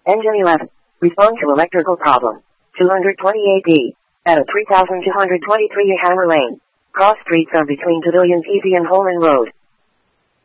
Engine 11. Respond to electrical problem. 228D. At a 3223 Hammer Lane. Cross streets are between Pavilions Easy and Holman Road.